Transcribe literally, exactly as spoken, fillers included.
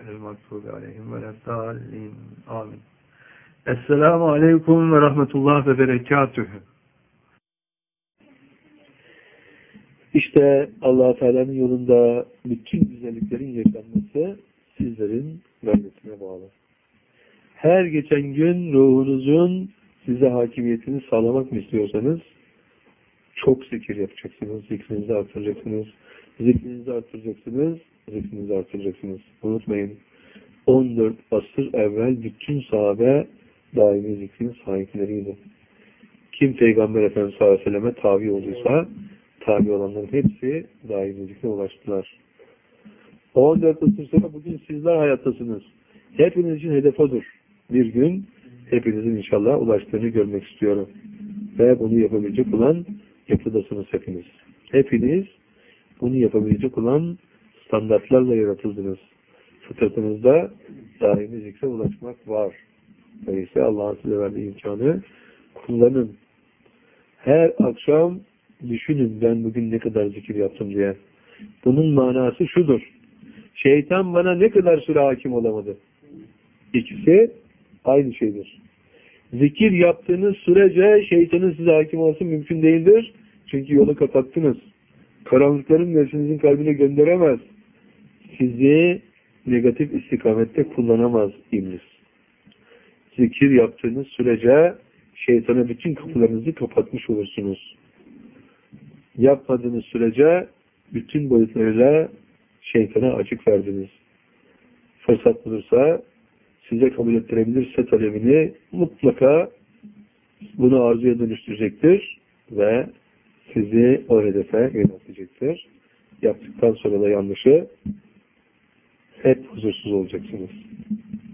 gayril mağdubi aleyhim veleddallin. Amin. Esselamu aleyküm ve rahmetullah ve berekatühü. İşte Allah-u Teala'nın yolunda bütün güzelliklerin yaşanması sizlerin gayretine bağlı. Her geçen gün ruhunuzun size hakimiyetini sağlamak mı istiyorsanız çok zikir yapacaksınız, zikrinizi artıracaksınız, zikrinizi artıracaksınız, zikrinizi artıracaksınız. Unutmayın, on dört asır evvel bütün sahabe daimi zikrin sahipleriydi. Kim Peygamber Efendimiz sallallahu aleyhi ve selleme tabi olduysa, tabi olanların hepsi daimi zikre ulaştılar. on dört asır sonra bugün sizler hayattasınız. Hepiniz için hedef odur. Bir gün hepinizin inşallah ulaştığını görmek istiyorum. Ve bunu yapabilecek olan yapıdasınız hepiniz. Hepiniz bunu yapabilecek olan standartlarla yaratıldınız. Fıtratınızda daimi zikre ulaşmak var. Dolayısıyla Allah'ın size verdiği imkanı kullanın. Her akşam düşünün, ben bugün ne kadar zikir yaptım diye. Bunun manası şudur: şeytan bana ne kadar süre hakim olamadı. İkisi aynı şeydir. Zikir yaptığınız sürece şeytanın size hakim olması mümkün değildir. Çünkü yolu kapattınız. Karanlıkların nefsinizin kalbine gönderemez. Sizi negatif istikamette kullanamaz iblis. Zikir yaptığınız sürece şeytana bütün kapılarınızı kapatmış olursunuz. Yapmadığınız sürece bütün boyutlarıyla şeytana açık verdiniz. Fırsat bulursa, size kabul ettirebilirse talebini mutlaka bunu arzuya dönüştürecektir ve sizi o hedefe yöneltecektir. Yaptıktan sonra da yanlışı hep huzursuz olacaksınız.